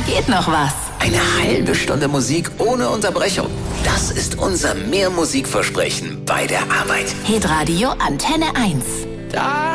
geht noch was. Eine halbe Stunde Musik ohne Unterbrechung. Das ist unser Mehrmusikversprechen bei der Arbeit. Hitradio Antenne 1. Da